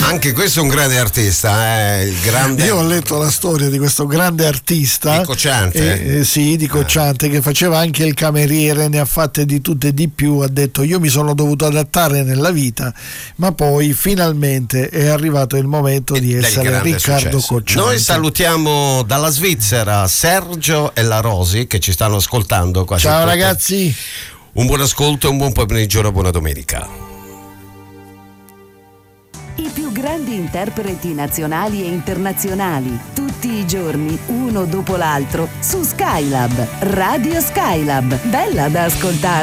Anche questo è un grande artista, il grande. Io ho letto la storia di questo grande artista di Cocciante. Sì, di Cocciante, che faceva anche il cameriere, ne ha fatte di tutte e di più. Ha detto: io mi sono dovuto adattare nella vita, ma poi finalmente è arrivato il momento di essere Riccardo successo. Cocciante. Noi salutiamo dalla Svizzera Sergio e la Rosi che ci stanno ascoltando quasi. Ciao ragazzi, un buon ascolto, un buon pomeriggio, una buona domenica. I più grandi interpreti nazionali e internazionali, tutti i giorni, uno dopo l'altro, su Skylab, Radio Skylab, bella da ascoltare.